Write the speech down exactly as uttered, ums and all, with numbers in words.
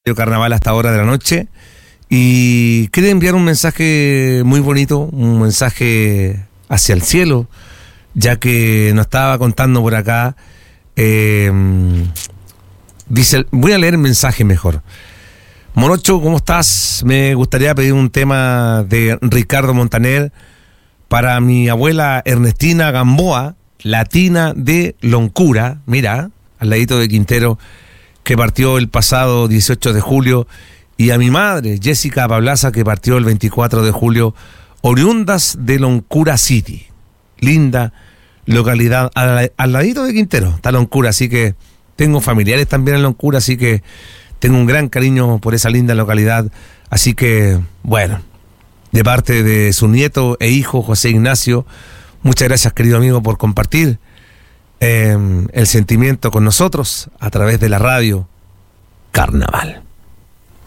Carnaval hasta hora de la noche y quiere enviar un mensaje muy bonito, un mensaje hacia el cielo, ya que nos estaba contando por acá, eh, dice, voy a leer el mensaje mejor. Morocho, ¿cómo estás? Me gustaría pedir un tema de Ricardo Montaner para mi abuela Ernestina Gamboa, latina de Loncura, mira, al ladito de Quintero, que partió el pasado dieciocho de julio, y a mi madre, Jessica Pablaza, que partió el veinticuatro de julio, oriundas de Loncura City. Linda localidad, al, al ladito de Quintero, está Loncura, así que tengo familiares también en Loncura, así que tengo un gran cariño por esa linda localidad. Así que, bueno, de parte de su nieto e hijo, José Ignacio, muchas gracias, querido amigo, por compartir Eh, el sentimiento con nosotros a través de la radio Carnaval.